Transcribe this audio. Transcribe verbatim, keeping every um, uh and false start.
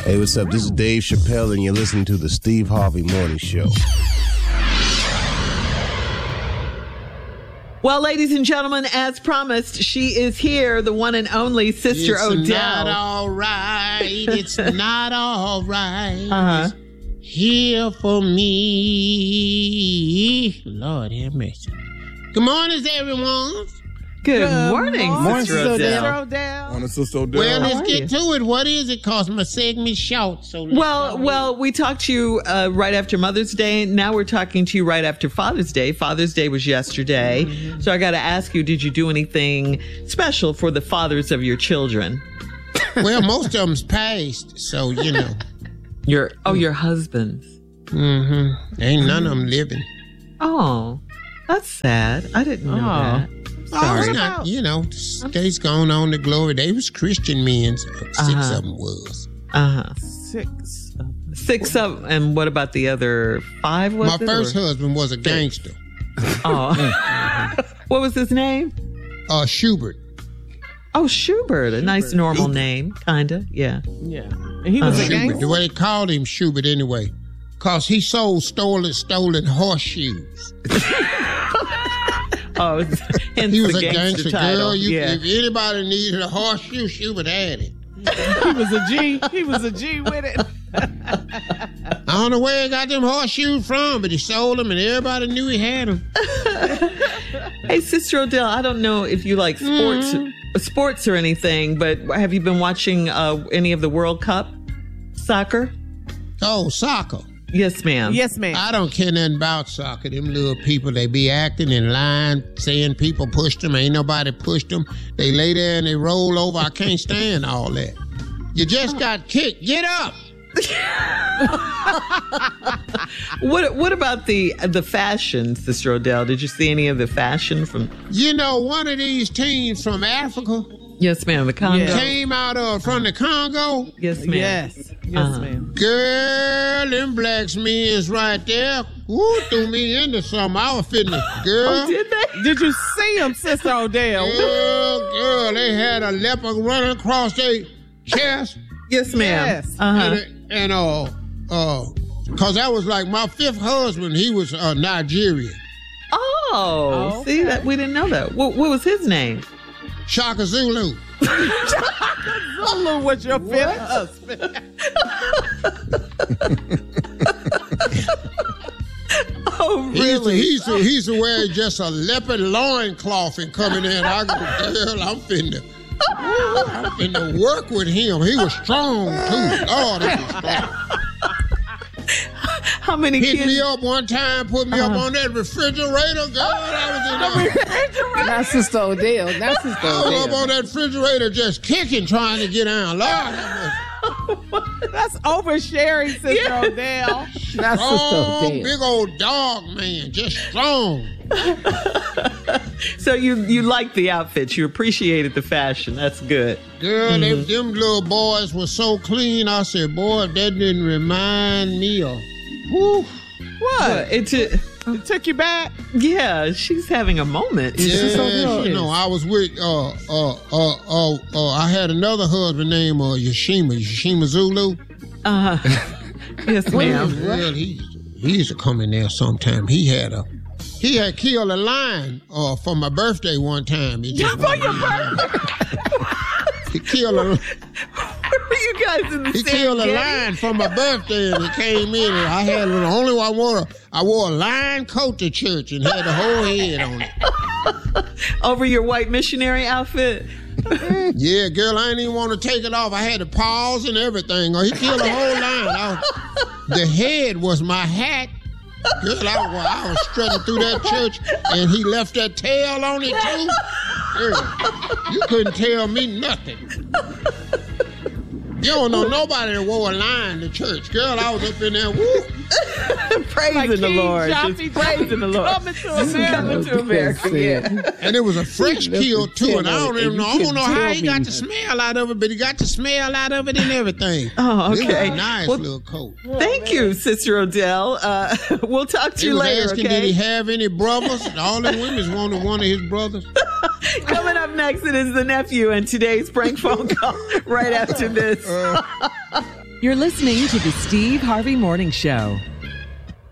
Hey, what's up? This is Dave Chappelle, and you're listening to the Steve Harvey Morning Show. Well, ladies and gentlemen, as promised, she is here, the one and only Sister it's Odell. It's not all right. It's not all right. Uh-huh. It's here for me. Lord have mercy. Good morning, everyone. Good, Good morning, morning, Sister Sister Odell. Odell. Morning, Sister Odell. Well, How let's are get you? to it. What is it? Cause my segment short. So let's Well, go well, ahead. we talked to you uh, right after Mother's Day. Now we're talking to you right after Father's Day. Father's Day was yesterday. Mm-hmm. So I got to ask you, did you do anything special for the fathers of your children? Well, most of them's passed, so you know. Your Oh, your husbands. Mm-hmm. Ain't none of them living. Oh, that's sad. I didn't know Oh. that. Oh, Sorry. it's not, you know, days gone on to glory. They was Christian men. So six Uh-huh. of them was. Uh-huh. Six. Six of, and what about the other five? Was My it, first or? husband was a gangster. Oh. What was his name? Uh, Schubert. Oh, Schubert. A nice normal Schubert. name, kind of. Yeah. Yeah. And he was Uh-huh. a Schubert. gangster. The way they called him Schubert anyway. Cause he sold stolen stolen horseshoes. Oh, hence He was the a gangster, title. girl. You, yeah. If anybody needed a horseshoe, Schubert had it. He was a G. He was a G with it. I don't know where he got them horseshoes from, but he sold them and everybody knew he had them. Hey, Sister Odell, I don't know if you like sports, Mm-hmm. sports or anything, but have you been watching uh, any of the World Cup soccer? Oh, soccer. Yes, ma'am. Yes, ma'am. I don't care nothing about soccer. Them little people, they be acting in line, saying people pushed them. Ain't nobody pushed them. They lay there and they roll over. I can't stand all that. You just got kicked. Get up. What What about the the fashion, Sister Odell? Did you see any of the fashion from? You know, one of these teams from Africa Yes, ma'am. The Congo. Yeah. came out of from the Congo. Yes, ma'am. Yes. Yes, Uh-huh. ma'am. Girl, them blacks men's right there. Woo, threw me into something. I was fitting girl. Oh, did they? Did you see him, Sister Odell? Girl, girl, they had a leopard running across their chest. Yes, ma'am. Yes. Uh-huh. And, and uh, uh, cause that was like my fifth husband. He was uh, Nigerian. Oh, Oh, see okay. that we didn't know that. What, what was his name? Shaka Zulu. Zulu was your fifth husband. Oh, He used, to, really? he, used to, he used to wear just a leopard loincloth and coming in. I go, girl, I'm finna, I'm finna work with him. He was strong too. Lord, he was strong. How many Picked kids? me up one time, put me up on that refrigerator. Girl, I was in there. Not Sister Odell. Not Sister I was up Odell. on that refrigerator just kicking, trying to get down. Lord, that was That's oversharing, Sister Odell. Not Sister strong, Odell. big old dog man, just strong. So you you liked the outfits. You appreciated the fashion. That's good. Girl, they, them little boys were so clean. I said, boy, if that didn't remind me of. Whew. What? It, it, It took you back? yeah, she's having a moment. Yeah, you know, I was with, uh, uh, uh, uh, uh, I had another husband named uh, Yashima, Yashima Zulu. Uh huh. Yes, ma'am. Well, he, he used to come in there sometime. He had a, he had killed a lion uh, for my birthday one time. He just, For your birthday, he killed a, were you guys in the he same killed a gang? lion for my birthday, and he came in, and I had the only one I wore. I wore a lion coat to church and had the whole head on it. Over your white missionary outfit. Yeah, girl, I didn't even want to take it off. I had the paws and everything. Oh, he killed the whole lion. I was, the head was my hat. Girl, I, was- I was strutting through that church, and he left that tail on it too. Girl, you couldn't tell me nothing. You don't know nobody that wore a lion to church. Girl, I was up in there, woo. Praising Like the King Lord. Joffrey Just praising the Lord. Coming to America. Coming to America. Yeah. And it was a French kill too, and I don't even know. I don't know how he got the to smell out of it, but he got the smell out of it and everything. Oh, It was okay. a nice Well, little coat. thank you, Sister Odell. Uh, we'll talk to He you was later, asking, did he okay? have any brothers? All the women wanted one of his brothers. Coming up next, it is the nephew and today's prank phone call right after this. You're listening to the Steve Harvey Morning Show.